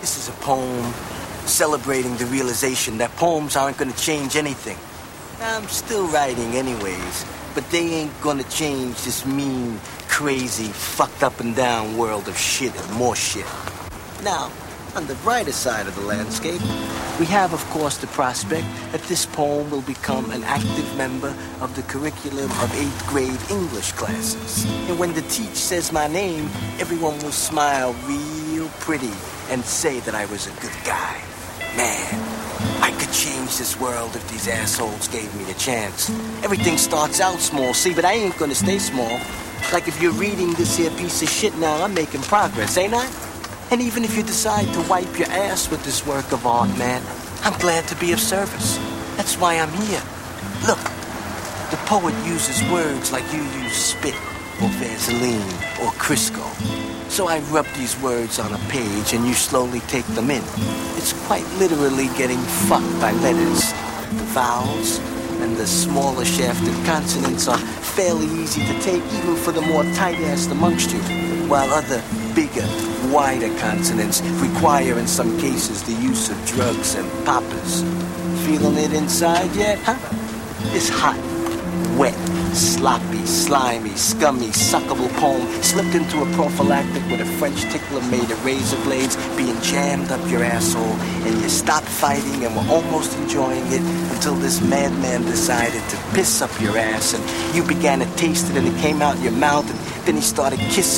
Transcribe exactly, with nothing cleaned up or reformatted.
This is a poem celebrating the realization that poems aren't going to change anything. I'm still writing anyways, but they ain't going to change this mean, crazy, fucked up and down world of shit and more shit. Now, on the brighter side of the landscape, we have, of course, the prospect that this poem will become an active member of the curriculum of eighth grade English classes. And when the teacher says my name, everyone will smile real pretty and say that I was a good guy. Man, I could change this world if these assholes gave me the chance. Everything starts out small, see, but I ain't gonna stay small. Like if you're reading this here piece of shit now, I'm making progress, ain't I? And even if you decide to wipe your ass with this work of art, man, I'm glad to be of service. That's why I'm here. Look, the poet uses words like you use spit, or Vaseline, or Crisco. So I rub these words on a page and you slowly take them in. It's quite literally getting fucked by letters. The vowels and the smaller shafted consonants are fairly easy to take even for the more tight-assed amongst you, while other, bigger, wider consonants require in some cases the use of drugs and poppers. Feeling it inside yet, huh? It's hot, wet, sloppy, slimy, scummy, suckable poem slipped into a prophylactic with a French tickler made of razor blades being jammed up your asshole, and you stopped fighting and were almost enjoying it until this madman decided to piss up your ass, and you began to taste it and it came out your mouth, and then he started kissing